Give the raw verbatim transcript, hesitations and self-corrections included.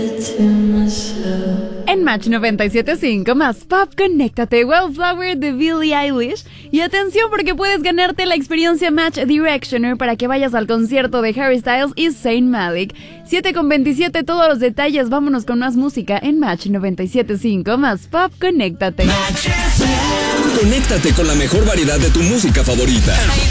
En Match noventa y siete punto cinco más pop, conéctate Wildflower de Billie Eilish. Y atención porque puedes ganarte la experiencia Match Directioner para que vayas al concierto de Harry Styles y Zayn Malik. siete con veintisiete, todos los detalles. Vámonos con más música en Match noventa y siete punto cinco más pop, conéctate. Conéctate con la mejor variedad de tu música favorita.